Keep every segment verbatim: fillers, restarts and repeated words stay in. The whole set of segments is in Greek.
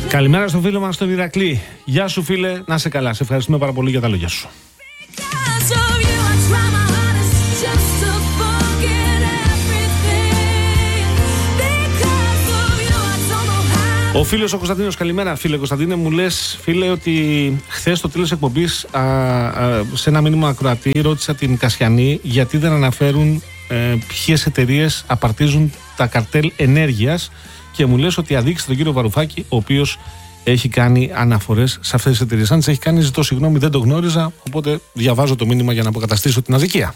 Καλημέρα στο φίλο μας τον Ηρακλή. Γεια σου φίλε, να είσαι καλά. Σε ευχαριστούμε πάρα πολύ για τα λόγια σου. Ο φίλος ο Κωνσταντίνος, καλημέρα φίλε Κωνσταντίνε, μου λες φίλε ότι χθες στο τέλος εκπομπής α, α, σε ένα μήνυμα ακροατή ρώτησα την Κασιανή γιατί δεν αναφέρουν ε, ποιες εταιρείες απαρτίζουν τα καρτέλ ενέργειας και μου λες ότι αδίκησε τον κύριο Βαρουφάκη, ο οποίος έχει κάνει αναφορές σε αυτές τις εταιρείες. Αν τις έχει κάνει, ζητώ συγγνώμη, δεν το γνώριζα, οπότε διαβάζω το μήνυμα για να αποκαταστήσω την αδικία.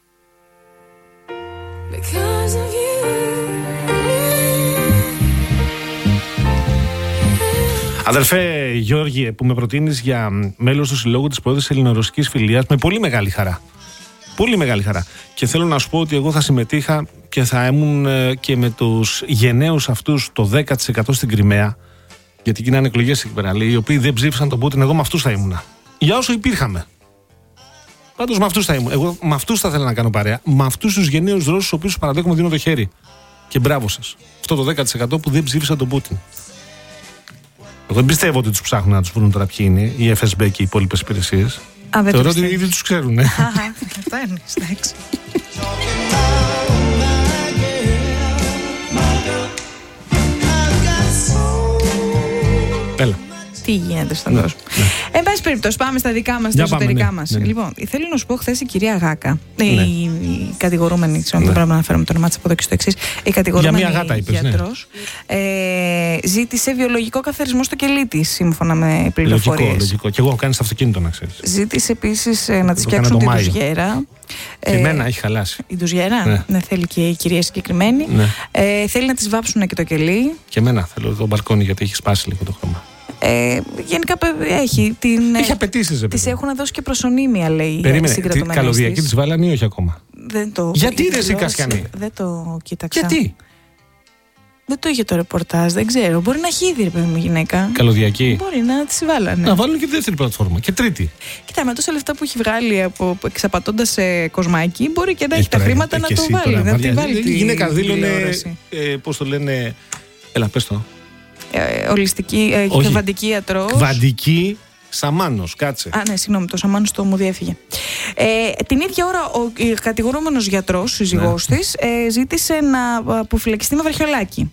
Αδερφέ Γιώργιε, που με προτείνεις για μέλος του Συλλόγου της Πρόεδρης Ελληνορωσικής Φιλίας, με πολύ μεγάλη χαρά. Πολύ μεγάλη χαρά. Και θέλω να σου πω ότι εγώ θα συμμετείχα και θα ήμουν και με τους γενναίους αυτούς το δέκα τοις εκατό στην Κριμαία, γιατί γίνανε εκλογές εκεί πέρα, οι οποίοι δεν ψήφισαν τον Πούτιν. Εγώ με αυτούς θα ήμουνα. Για όσο υπήρχαμε. Πάντως με αυτούς θα ήμουν. Εγώ με αυτούς θα ήθελα να κάνω παρέα. Με αυτούς τους γενναίους Ρώσους, τους οποίους παραδέχομαι δίνω το χέρι. Και μπράβο σας. Αυτό το δέκα τοις εκατό που δεν ψήφισαν τον Πούτιν. Εγώ δεν πιστεύω ότι τους ψάχνουν να τους βρουν τώρα ποιοι είναι, οι εφ ες μπι και οι υπόλοιπες υπηρεσίες. Θεωρώ ότι ήδη τους ξέρουν. Αυτό είναι, εντάξει. Έλα. Τι γίνεται στον κόσμο. Ναι, ναι. Εν πάση περιπτώσει, πάμε στα δικά μας, στα εσωτερικά ναι, μας. Ναι, ναι. Λοιπόν, θέλω να σου πω, χθες η κυρία Γάκα, ναι. η, η κατηγορούμενη, ξέρω, ναι. δεν πρέπει να αναφέρουμε το όνομά της από εδώ και στο εξής, η κατηγορούμενη Για μια γάτα, είπες, γιατρός, ναι. ε, ζήτησε βιολογικό καθαρισμό στο κελί της, σύμφωνα με πληροφορίες. Λογικό, λογικό. Και εγώ έχω κάνει στο αυτοκίνητο, να ξέρεις. Ζήτησε επίσης ε, να της φτιάξουν την ντουζιέρα. Και ε, εμένα έχει χαλάσει. Η ντουζιέρα, ναι. ναι, θέλει και η κυρία συγκεκριμένη. Ναι. Ε, θέλει να της βάψουν και το κελί. Και εμένα θέλω το μπαλκόνι, γιατί έχει σπάσει λίγο το χρώμα. Ε, γενικά έχει την. Έχει απαιτήσεις. Της έχουν δώσει και προσωνύμια, λέει. Περίμενε. Την καλωδιακή της βάλανε ή όχι ακόμα? Δεν το. Γιατί δεν εσύ Κασιανή? Δεν το κοίταξα. Γιατί? Δεν το είχε το ρεπορτάζ, δεν ξέρω. Μπορεί να έχει ήδη ρε παιδί μου γυναίκα. Καλωδιακή. Μπορεί να τη βάλανε. Να βάλουν και δεύτερη πλατφόρμα. Και τρίτη. Κοίτα, με τόσα λεφτά που έχει βγάλει από εξαπατώντας σε κοσμάκι, μπορεί και να έχει τα χρήματα να το βάλει. Να τη βάλει. Η γυναίκα δήλωνε. Πώς το λένε. Έλα, πες το. Ε, ολιστική, ε, κβαντική ιατρός. Κβαντική Σαμάνος, κάτσε. Α, ναι, συγγνώμη, το Σαμάνος το μου διέφυγε. Ε, την ίδια ώρα ο κατηγορούμενος γιατρός, σύζυγός ναι. της, ε, ζήτησε να αποφυλακιστεί με βραχιολάκι.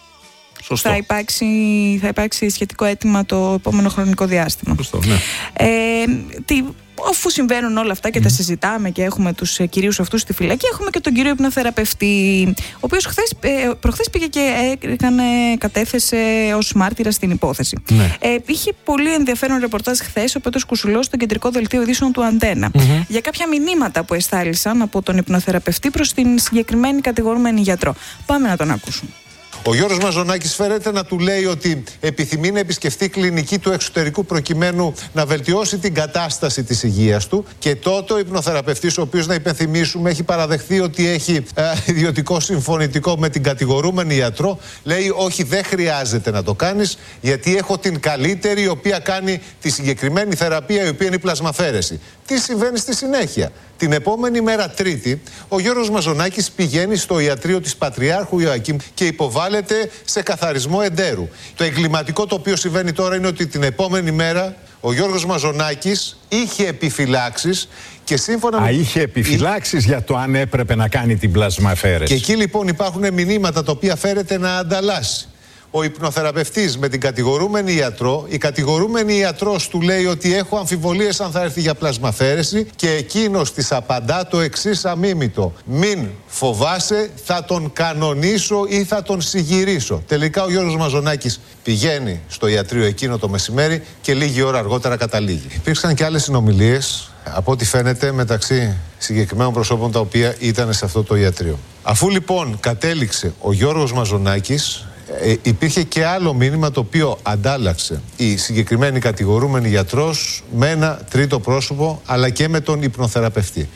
Σωστό. Θα υπάρξει, θα υπάρξει σχετικό αίτημα το επόμενο χρονικό διάστημα. Σωστό, ναι. Ε, τι, αφού συμβαίνουν όλα αυτά και mm. τα συζητάμε και έχουμε τους ε, κυρίους αυτούς στη φυλακή, έχουμε και τον κύριο υπνοθεραπευτή, ο οποίος χθες, ε, προχθές πήγε και έκανε, κατέθεσε ως μάρτυρα στην υπόθεση. Ναι. Ε, είχε πολύ ενδιαφέρον ρεπορτάζ χθες ο Πέτρος Κουσουλός στο κεντρικό δελτίο ειδήσεων του Αντένα mm-hmm. για κάποια μηνύματα που εστάλησαν από τον υπνοθεραπευτή προς την συγκεκριμένη κατηγορούμενη γιατρό. Πάμε να τον ακούσουμε. Ο Γιώργος Μαζονάκης φέρεται να του λέει ότι επιθυμεί να επισκεφτεί κλινική του εξωτερικού προκειμένου να βελτιώσει την κατάσταση της υγείας του, και τότε ο υπνοθεραπευτής, ο οποίος, να υπενθυμίσουμε, έχει παραδεχθεί ότι έχει ε, ιδιωτικό συμφωνητικό με την κατηγορούμενη ιατρό, λέει όχι, δεν χρειάζεται να το κάνεις γιατί έχω την καλύτερη, η οποία κάνει τη συγκεκριμένη θεραπεία, η οποία είναι η πλασμαφέρεση. Τι συμβαίνει στη συνέχεια? Την επόμενη μέρα, Τρίτη, ο Γιώργος Μαζονάκης πηγαίνει στο ιατρείο της Πατριάρχου Ιωακήμ και υποβάλλεται σε καθαρισμό εντέρου. Το εγκληματικό το οποίο συμβαίνει τώρα είναι ότι την επόμενη μέρα ο Γιώργος Μαζονάκης είχε επιφυλάξεις και σύμφωνα Α, είχε επιφυλάξεις η... για το αν έπρεπε να κάνει την πλασμαφέρεση. Και εκεί λοιπόν υπάρχουν μηνύματα τα οποία φέρεται να ανταλλάσσει ο υπνοθεραπευτής με την κατηγορούμενη ιατρό. Η κατηγορούμενη ιατρός του λέει ότι έχω αμφιβολίες αν θα έρθει για πλασμαφέρεση, και εκείνος της απαντά το εξής αμίμητο: μην φοβάσαι, θα τον κανονίσω ή θα τον συγυρίσω. Τελικά ο Γιώργος Μαζονάκης πηγαίνει στο ιατρείο εκείνο το μεσημέρι και λίγη ώρα αργότερα καταλήγει. Υπήρξαν και άλλες συνομιλίες, από ό,τι φαίνεται, μεταξύ συγκεκριμένων προσώπων τα οποία ήταν σε αυτό το ιατρείο. Αφού λοιπόν κατέληξε ο Γιώργος Μαζονάκης, Ε, υπήρχε και άλλο μήνυμα το οποίο αντάλλαξε η συγκεκριμένη κατηγορούμενη γιατρός με ένα τρίτο πρόσωπο, αλλά και με τον υπνοθεραπευτή.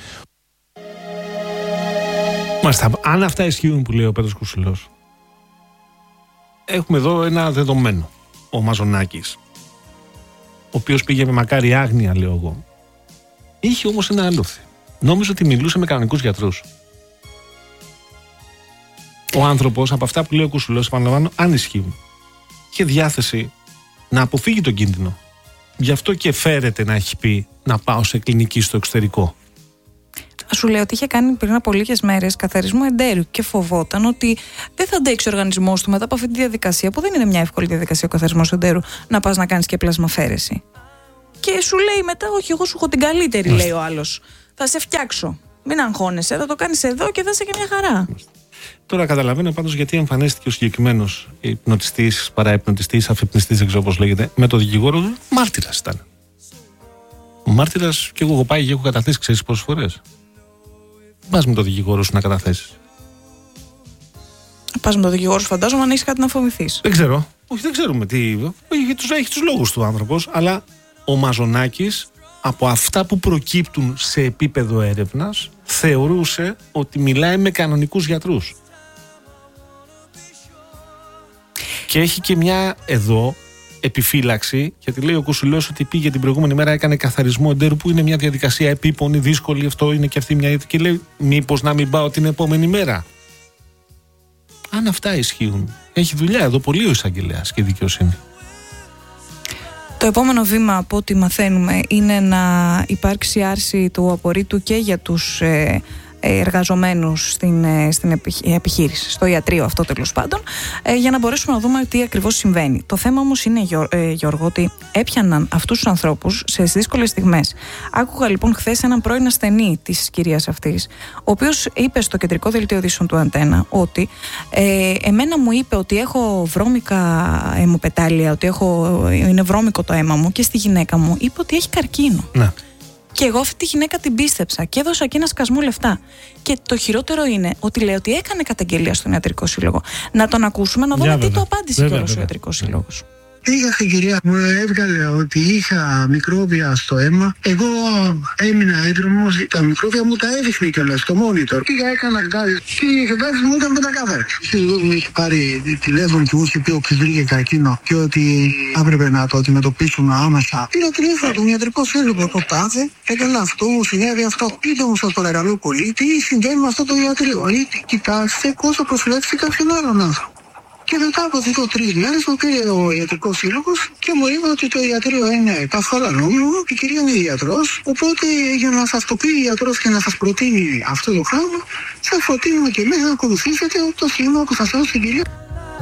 Μάλιστα, αν αυτά ισχύουν που λέει ο Πέτρος Κουσουλός, έχουμε εδώ ένα δεδομένο. Ο Μαζονάκης, ο οποίος πήγε με μακάρι άγνοια, λέω εγώ, είχε όμως ένα άλοθη. Νόμιζε ότι μιλούσε με κανονικούς γιατρούς. Ο άνθρωπος, από αυτά που λέει ο Κουσουλός, επαναλαμβάνω, αν ισχύουν, είχε διάθεση να αποφύγει τον κίνδυνο. Γι' αυτό και φέρεται να έχει πει να πάω σε κλινική στο εξωτερικό. Σου λέω ότι είχε κάνει πριν από λίγες μέρες καθαρισμό εντέρου και φοβόταν ότι δεν θα αντέξει ο οργανισμός του μετά από αυτή τη διαδικασία, που δεν είναι μια εύκολη διαδικασία ο καθαρισμός εντέρου, να πας να κάνεις και πλασμαφαίρεση. Και σου λέει μετά, όχι, εγώ σου έχω την καλύτερη, Μάλιστα. λέει ο άλλος. Θα σε φτιάξω. Μην αγχώνεσαι, θα το κάνεις εδώ και θα είσαι και μια χαρά. Μάλιστα. Τώρα καταλαβαίνω πάντως γιατί εμφανίστηκε ο συγκεκριμένος υπνοτιστής, παραϋπνοτιστής, αφυπνιστής, δεν ξέρω πώς λέγεται, με το δικηγόρο του. Μάρτυρας ήταν. Ο μάρτυρας, και εγώ έχω πάει και έχω καταθέσει, ξέρεις πόσες φορές. Πας με το δικηγόρο σου να καταθέσεις. Πας με το δικηγόρο σου, φαντάζομαι, αν έχεις κάτι να φοβηθείς. Δεν ξέρω. Όχι, δεν ξέρουμε τι. Έχει τους, έχει τους λόγους του άνθρωπος, αλλά ο Μαζονάκης, από αυτά που προκύπτουν σε επίπεδο έρευνας, θεωρούσε ότι μιλάει με κανονικούς γιατρούς. Και έχει και μια εδώ επιφύλαξη, γιατί λέει ο Κουσουλός ότι πήγε την προηγούμενη μέρα, έκανε καθαρισμό εντέρου, που είναι μια διαδικασία επίπονη, δύσκολη, αυτό είναι και αυτή μια. Και λέει, μήπως να μην πάω την επόμενη μέρα. Αν αυτά ισχύουν, έχει δουλειά εδώ πολύ ο εισαγγελέας και η δικαιοσύνη. Το επόμενο βήμα, από ό,τι μαθαίνουμε, είναι να υπάρξει άρση του απορρίτου και για τους ε, εργαζομένους στην, στην επιχείρηση, στο ιατρείο αυτό τέλος πάντων, ε, για να μπορέσουμε να δούμε τι ακριβώς συμβαίνει. Το θέμα όμως είναι, ε, Γιώργο, ότι έπιαναν αυτούς τους ανθρώπους σε δύσκολες στιγμές. Άκουγα λοιπόν χθες έναν πρώην ασθενή της κυρίας αυτής, ο οποίος είπε στο κεντρικό δελτίο ειδήσεων του Αντένα ότι ε, εμένα μου είπε ότι έχω βρώμικα αιμοπετάλια, ότι έχω, είναι βρώμικο το αίμα μου, και στη γυναίκα μου είπε ότι έχει καρκίνο. Ναι. Και εγώ αυτή τη γυναίκα την πίστεψα και έδωσα εκεί ένα σκασμό λεφτά. Και το χειρότερο είναι ότι λέει ότι έκανε καταγγελία στον Ιατρικό Σύλλογο. Να τον ακούσουμε, να δούμε Για, τι βέβαια. το απάντησε κιόλας ο Ιατρικός Σύλλογος. Πήγα στην κυρία, μου έβγαλε ότι είχα μικρόβια στο αίμα. Εγώ έμεινα έδρομος, τα μικρόβια μου τα έδειχνε κιόλας στο monitor. Πήγα, έκανα κάτι και οι εξετάσεις μου ήταν πεντακάθαρες. Σύλλογος μου είχε πάρει τηλέφωνο και μου είχε πει ότι βρήκε καρκίνο και ότι έπρεπε να το αντιμετωπίσουμε άμεσα. Πήρα τηλέφωνο του Ιατρικού Σύλλογου, το τάδε, έκανα αυτό, μου συνέβη αυτό. Πείτε μου στο παρακαλώ πολύ, τι συμβαίνει με αυτό το ιατρείο. Κοιτάξτε πόσο προσφυλάξει κάποιον άλλον άνθρωπο. Και μετά από δύο τρεις μέρες μου πήρε ο Ιατρικός Σύλλογος και μου είπε ότι το ιατρείο είναι καθόλου νόμιμο, η κυρία είναι ιατρός. Οπότε για να σας το πει η ιατρός και να σας προτείνει αυτό το πράγμα, σας προτείνουμε και εμείς να ακολουθήσετε το σχήμα που σας έδωσε η κυρία.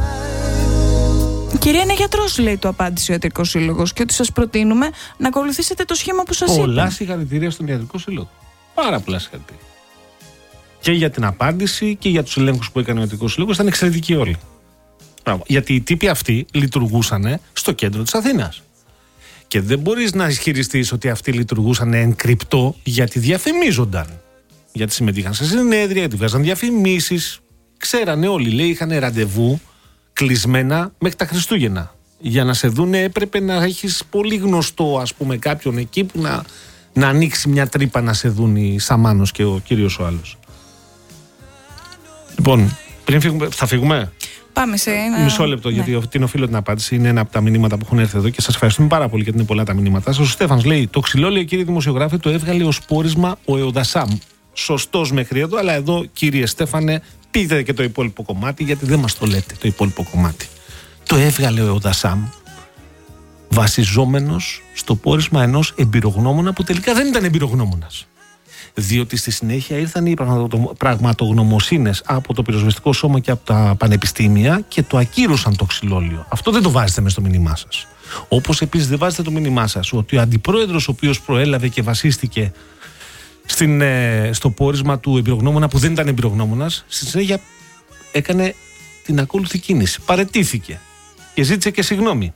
Η κυρία είναι γιατρός, λέει, το απάντησε ο Ιατρικός Σύλλογος, και ότι σας προτείνουμε να ακολουθήσετε το σχήμα που σας είπε. Πολλά συγχαρητήρια στον Ιατρικό Σύλλογο. Πάρα πολλά συγχαρητήρια. Και για την απάντηση και για τους ελέγχους που έκανε ο Ιατρικός Σύλλογος, ήταν εξαιρετικοί όλοι. Γιατί οι τύποι αυτοί λειτουργούσαν στο κέντρο της Αθήνας. Και δεν μπορείς να ισχυριστείς ότι αυτοί λειτουργούσαν εν κρυπτό, γιατί διαφημίζονταν. Γιατί συμμετείχαν σε συνέδρια, γιατί βγάζαν διαφημίσεις. Ξέρανε όλοι, λέει, είχαν ραντεβού κλεισμένα μέχρι τα Χριστούγεννα. Για να σε δούνε έπρεπε να έχεις πολύ γνωστό, ας πούμε, κάποιον εκεί που να, να ανοίξει μια τρύπα να σε δουν οι Σαμάνος και ο κύριος ο άλλος. Λοιπόν, πριν φύγουμε, θα φύγουμε. Πάμε σε ένα... Μισό λεπτό, ναι. Γιατί την οφείλω την απάντηση. Είναι ένα από τα μηνύματα που έχουν έρθει εδώ και σας ευχαριστούμε πάρα πολύ, γιατί είναι πολλά τα μηνύματά σας. Ο Στέφανος λέει: το ξυλόλαιο, κύριε δημοσιογράφε, το έβγαλε ως πόρισμα ο Εοδασάμ. Σωστός μέχρι εδώ, αλλά εδώ, κύριε Στέφανε, πείτε και το υπόλοιπο κομμάτι, γιατί δεν μας το λέτε το υπόλοιπο κομμάτι. Το έβγαλε ο Εοδασάμ βασιζόμενος στο πόρισμα ενός εμπειρογνώμονα που τελικά δεν ήταν εμπειρογνώμονας. Διότι στη συνέχεια ήρθαν οι πραγματογνωμοσύνες από το πυροσβεστικό σώμα και από τα πανεπιστήμια και το ακύρωσαν το ξυλόλαιο. Αυτό δεν το βάζετε μες στο μήνυμά σας. Όπως επίσης δεν βάζετε το μήνυμά σας ότι ο αντιπρόεδρος, ο οποίος προέλαβε και βασίστηκε στην, ε, στο πόρισμα του εμπειρογνώμονα που δεν ήταν εμπειρογνώμονας, στη συνέχεια έκανε την ακόλουθη κίνηση. Παραιτήθηκε και ζήτησε και συγγνώμη.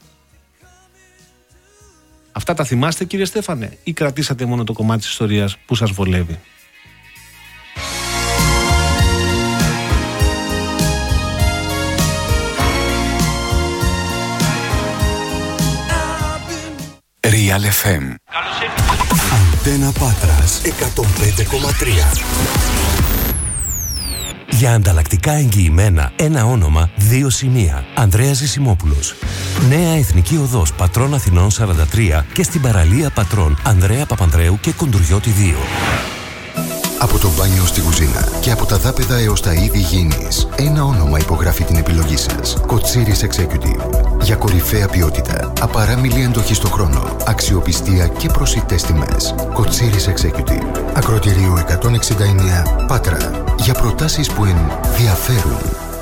Αυτά τα θυμάστε, κύριε Στέφανε, ή κρατήσατε μόνο το κομμάτι της ιστορίας που σας βολεύει? Real εφ εμ. Αντένα Πάτρας εκατόν πέντε κόμμα τρία. Για ανταλλακτικά εγγυημένα, ένα όνομα, δύο σημεία. Ανδρέας Ζησιμόπουλος. Νέα Εθνική Οδός Πατρών Αθηνών σαράντα τρία και στην παραλία Πατρών Ανδρέα Παπανδρέου και Κοντουριώτη δύο. Από το μπάνιο στη κουζίνα και από τα δάπεδα έως τα είδη υγιεινής, ένα όνομα υπογράφει την επιλογή σας. Κοτσίρις Executive. Για κορυφαία ποιότητα, απαράμιλη εντοχή στο χρόνο, αξιοπιστία και προσιτές τιμές. Κοτσίρις Executive. Ακροτηρίου εκατόν εξήντα εννέα, Πάτρα. Για προτάσεις που ενδιαφέρουν.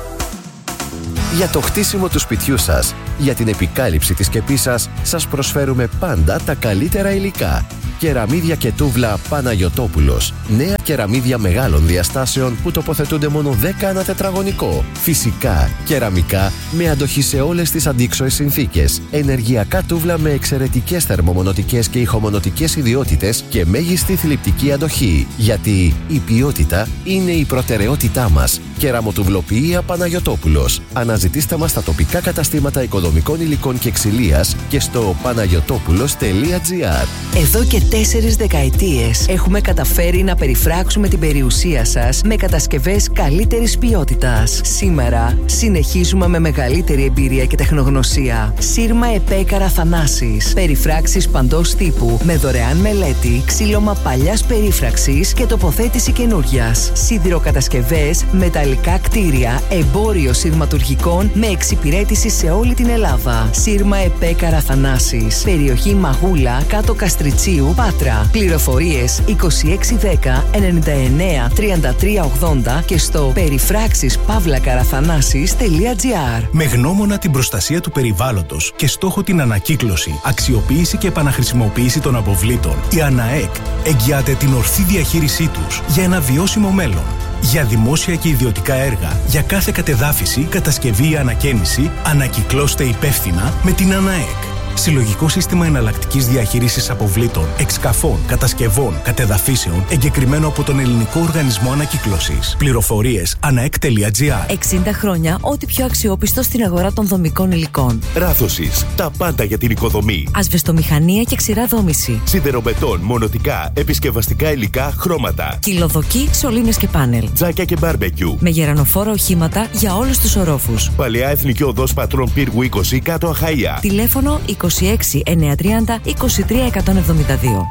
Για το χτίσιμο του σπιτιού σας, για την επικάλυψη της σκεπής σας, σας προσφέρουμε πάντα τα καλύτερα υλικά. Κεραμίδια και τούβλα Παναγιωτόπουλος. Νέα κεραμίδια μεγάλων διαστάσεων που τοποθετούνται μόνο δέκα ανά τετραγωνικό. Φυσικά, κεραμικά με αντοχή σε όλες τις αντίξωες συνθήκες. Ενεργειακά τούβλα με εξαιρετικές θερμομονωτικές και ηχομονωτικές ιδιότητες και μέγιστη θλιπτική αντοχή. Γιατί η ποιότητα είναι η προτεραιότητά μας. Κεραμοτουβλοποιία Παναγιωτόπουλος. Αναζητήστε μας στα τοπικά καταστήματα οικοδομικών υλικών και ξυλίας και στο παναγιωτόπουλος τελεία τζι άρ. Εδώ και τέσσερις δεκαετίες έχουμε καταφέρει να περιφράξουμε την περιουσία σας με κατασκευές καλύτερης ποιότητας. Σήμερα συνεχίζουμε με μεγαλύτερη εμπειρία και τεχνογνωσία. Σύρμα ΕΠΕ Καραθανάσης. Περιφράξεις παντός τύπου με δωρεάν μελέτη, ξύλωμα παλιάς περίφραξης και τοποθέτηση καινούριας. Σιδηροκατασκευές, μεταλλικά κτίρια, εμπόριο σειρματουργικών με εξυπηρέτηση σε όλη την Ελλάδα. Σύρμα ΕΠΕ Καραθανάσης. Περιοχή Μαγούλα, κάτω Καστριτσίου, Πάτρα. Πληροφορίες είκοσι έξι δέκα ενενήντα εννέα τριάντα τρία ογδόντα και στο περιφράξεις παύλα καραθανάσης τελεία τζι άρ. Με γνώμονα την προστασία του περιβάλλοντος και στόχο την ανακύκλωση, αξιοποίηση και επαναχρησιμοποίηση των αποβλήτων, η ΑΝΑΕΚ εγγυάται την ορθή διαχείρισή τους για ένα βιώσιμο μέλλον. Για δημόσια και ιδιωτικά έργα, για κάθε κατεδάφιση, κατασκευή ή ανακαίνιση, ανακυκλώστε υπεύθυνα με την ΑΝΑΕΚ. Συλλογικό σύστημα εναλλακτικής διαχείρισης αποβλήτων, εξκαφών, κατασκευών, κατεδαφίσεων, εγκεκριμένο από τον Ελληνικό Οργανισμό Ανακύκλωσης. Πληροφορίες αναεκ τελεία τζι άρ. εξήντα χρόνια, ό,τι πιο αξιόπιστο στην αγορά των δομικών υλικών. Ράθωσης, τα πάντα για την οικοδομή. Ασβεστομηχανία και ξηρά δόμηση. Σιδεροβετών, μονοτικά, επισκευαστικά υλικά, χρώματα. Κυλοδοκή, σωλήνες και πάνελ. Τζάκια και μπάρμπεκιου. Με γερανοφόρα οχήματα για όλους τους ορόφους. Παλαιά Εθνική Οδός Πατρών Πύργου είκοσι, κάτω Αχαΐα. Τηλέφωνο είκοσι έξι εννιακόσια τριάντα είκοσι τρία εκατόν εβδομήντα δύο.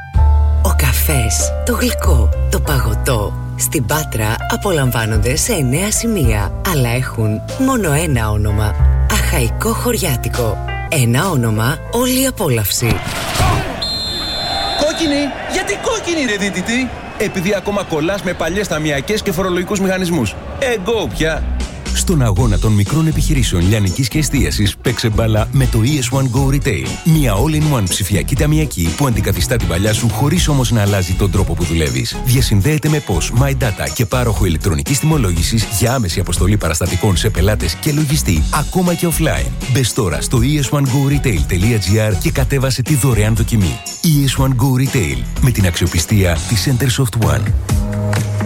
Ο καφές, το γλυκό, το παγωτό στην Πάτρα απολαμβάνονται σε εννέα σημεία, αλλά έχουν μόνο ένα όνομα. Αχαϊκό Χωριάτικο. Ένα όνομα, όλη η απόλαυση. Κόκκινη! Γιατί κόκκινη ρε δίτητη? Επειδή ακόμα κολλάς με παλιές ταμιακές και φορολογικούς μηχανισμούς. Εγκό πια! Στον αγώνα των μικρών επιχειρήσεων λιανικής και εστίασης παίξε μπάλα με το ι ες one Go Retail. Μια all-in-one ψηφιακή ταμιακή που αντικαθιστά την παλιά σου χωρίς όμως να αλλάζει τον τρόπο που δουλεύεις. Διασυνδέεται με P O S, MyData και πάροχο ηλεκτρονικής τιμολόγησης για άμεση αποστολή παραστατικών σε πελάτες και λογιστή, ακόμα και offline. Μπες τώρα στο ι ες one go retail τελεία τζι άρ και κατέβασε τη δωρεάν δοκιμή. ι ες one Go Retail με την αξιοπιστία της Centersoft One.